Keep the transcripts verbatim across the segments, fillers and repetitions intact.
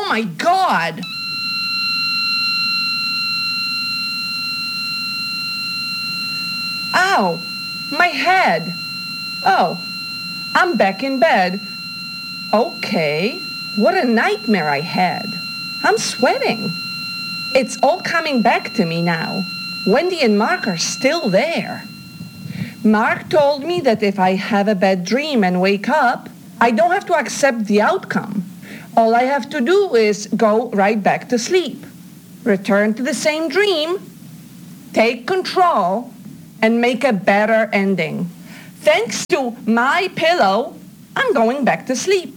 Oh my God! Ow! My head! Oh, I'm back in bed. Okay, what a nightmare I had. I'm sweating. It's all coming back to me now. Wendy and Mark are still there. Mark told me that if I have a bad dream and wake up, I don't have to accept the outcome. All I have to do is go right back to sleep, return to the same dream, take control, and make a better ending. Thanks to my pillow, I'm going back to sleep.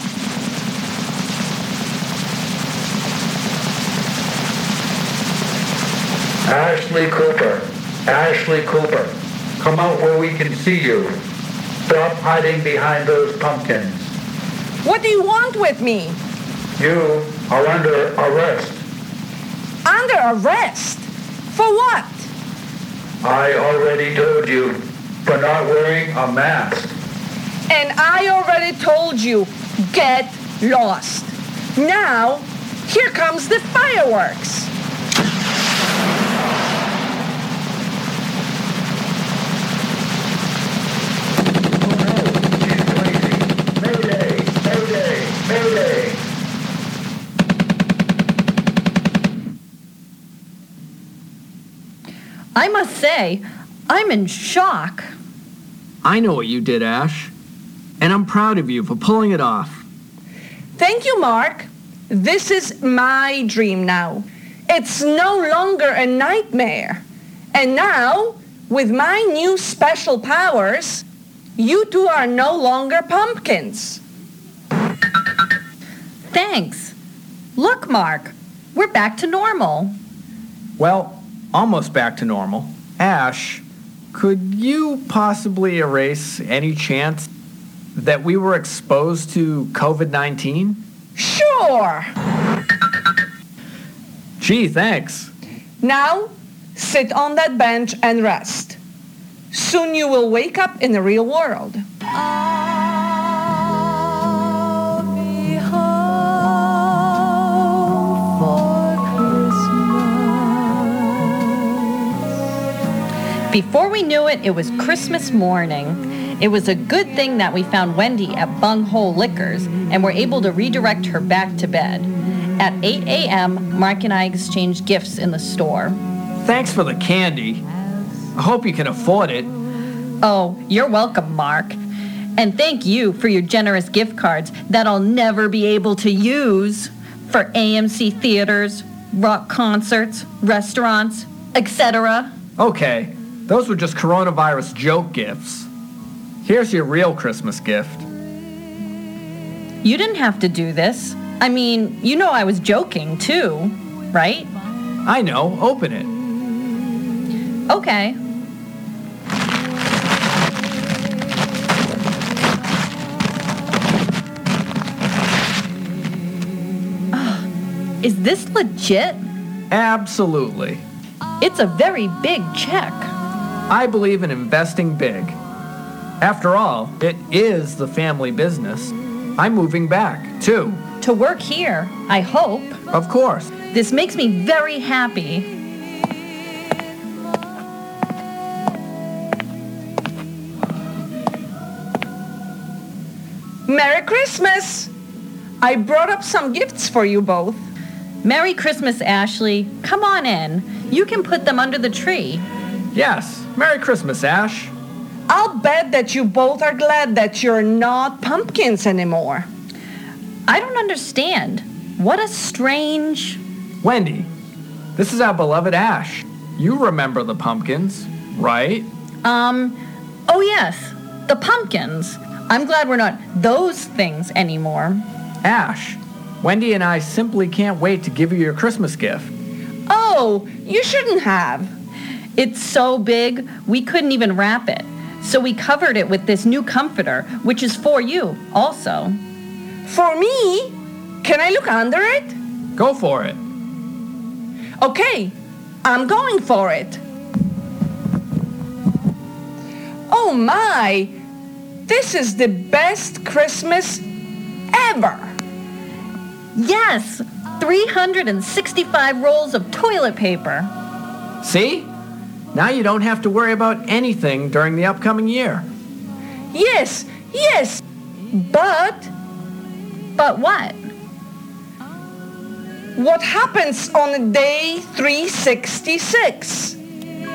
Ashley Cooper, Ashley Cooper, come out where we can see you. Stop hiding behind those pumpkins. What do you want with me? You are under arrest. Under arrest? For what? I already told you, for not wearing a mask. And I already told you, get lost. Now, here comes the fireworks. Mayday! I must say, I'm in shock. I know what you did, Ash. And I'm proud of you for pulling it off. Thank you, Mark. This is my dream now. It's no longer a nightmare. And now, with my new special powers, you two are no longer pumpkins. Thanks. Look, Mark, we're back to normal. Well, almost back to normal. Ash, could you possibly erase any chance that we were exposed to covid nineteen? Sure. Gee, thanks. Now, sit on that bench and rest. Soon you will wake up in the real world. Before we knew it, it was Christmas morning. It was a good thing that we found Wendy at Bunghole Liquors and were able to redirect her back to bed. At eight a.m., Mark and I exchanged gifts in the store. Thanks for the candy. I hope you can afford it. Oh, you're welcome, Mark. And thank you for your generous gift cards that I'll never be able to use for A M C theaters, rock concerts, restaurants, et cetera. Okay, those were just coronavirus joke gifts. Here's your real Christmas gift. You didn't have to do this. I mean, you know I was joking too, right? I know. Open it. Okay. Is this legit? Absolutely. It's a very big check. I believe in investing big. After all, it is the family business. I'm moving back, too. To work here, I hope. Of course. This makes me very happy. Merry Christmas! I brought up some gifts for you both. Merry Christmas, Ashley. Come on in. You can put them under the tree. Yes. Merry Christmas, Ash. I'll bet that you both are glad that you're not pumpkins anymore. I don't understand. What a strange... Wendy, this is our beloved Ash. You remember the pumpkins, right? Um, oh yes, the pumpkins. I'm glad we're not those things anymore. Ash, Wendy and I simply can't wait to give you your Christmas gift. Oh, you shouldn't have. It's so big, we couldn't even wrap it. So we covered it with this new comforter, which is for you also. For me? Can I look under it? Go for it. Okay, I'm going for it. Oh my! This is the best Christmas ever! Yes, three hundred sixty-five rolls of toilet paper. See? Now you don't have to worry about anything during the upcoming year. Yes, yes, but But what? what happens on day three sixty-six?